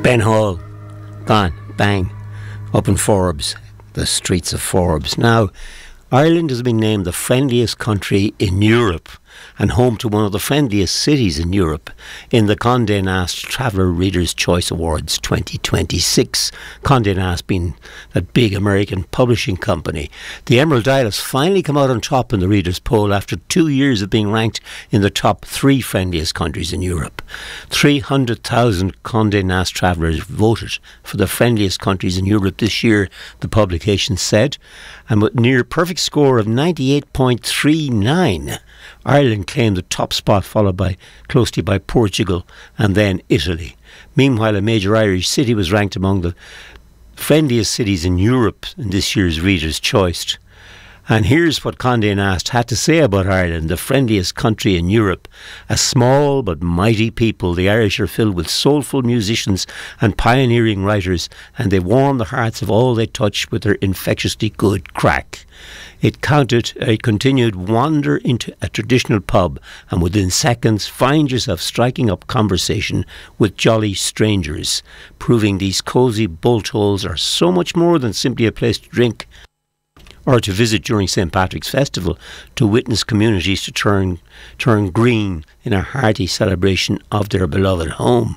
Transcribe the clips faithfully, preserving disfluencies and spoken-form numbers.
Ben Hall, gone, bang, up in Forbes, the streets of Forbes. Now, Ireland has been named the friendliest country in Europe and home to one of the friendliest cities in Europe in the Condé Nast Traveller Reader's Choice Awards twenty twenty-six. Condé Nast being that big American publishing company. The Emerald Isle has finally come out on top in the readers' poll after two years of being ranked in the top three friendliest countries in Europe. three hundred thousand Condé Nast travellers voted for the friendliest countries in Europe this year, the publication said, and with near perfect score of ninety-eight point three nine, Ireland claimed the top spot, followed by closely by Portugal and then Italy. Meanwhile, a major Irish city was ranked among the friendliest cities in Europe in this year's Reader's Choice. And here's what Condé Nast had to say about Ireland, the friendliest country in Europe. A small but mighty people, the Irish are filled with soulful musicians and pioneering writers, and they warm the hearts of all they touch with their infectiously good crack. It counted, it continued, wander into a traditional pub and within seconds find yourself striking up conversation with jolly strangers, proving these cosy bolt holes are so much more than simply a place to drink or to visit during Saint Patrick's Festival, to witness communities to turn turn green in a hearty celebration of their beloved home.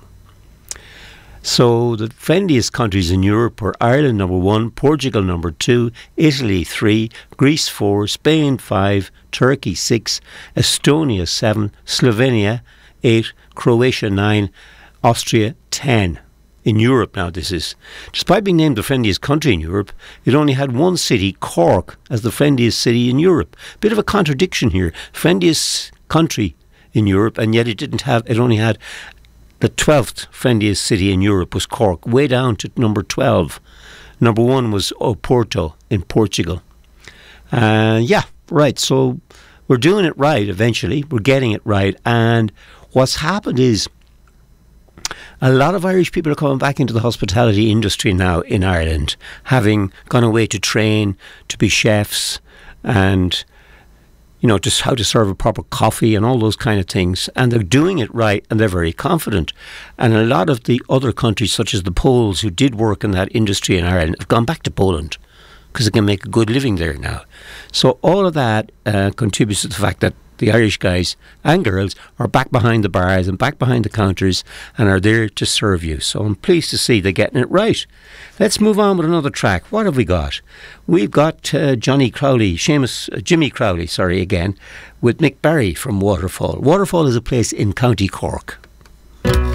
So the friendliest countries in Europe were Ireland number one, Portugal number two, Italy three, Greece four, Spain five, Turkey six, Estonia seven, Slovenia eight, Croatia nine, Austria ten. In Europe now this is. Despite being named the friendliest country in Europe, it only had one city, Cork, as the friendliest city in Europe. Bit of a contradiction here. Friendliest country in Europe, and yet it didn't have, it only had the twelfth friendliest city in Europe was Cork, way down to number twelve. Number one was Oporto in Portugal. Uh, yeah, right, so we're doing it right eventually. We're getting it right. And what's happened is a lot of Irish people are coming back into the hospitality industry now in Ireland, having gone away to train, to be chefs, and, you know, just how to serve a proper coffee and all those kind of things. And they're doing it right, and they're very confident. And a lot of the other countries, such as the Poles, who did work in that industry in Ireland, have gone back to Poland because they can make a good living there now. So all of that uh, contributes to the fact that the Irish guys and girls are back behind the bars and back behind the counters and are there to serve you. So I'm pleased to see they're getting it right. Let's move on with another track. What have we got? We've got uh, Johnny Crowley, Seamus, uh, Jimmy Crowley, sorry, again, with Mick Barry from Waterfall. Waterfall is a place in County Cork.